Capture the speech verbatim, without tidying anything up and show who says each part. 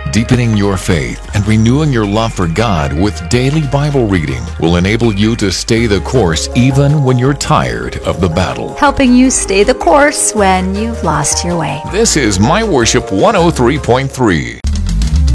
Speaker 1: Deepening your faith and renewing your love for God with daily Bible reading will enable you to stay the course even when you're tired of the battle.
Speaker 2: Helping you stay the course when you've lost your way.
Speaker 1: This is My Worship one oh three point three.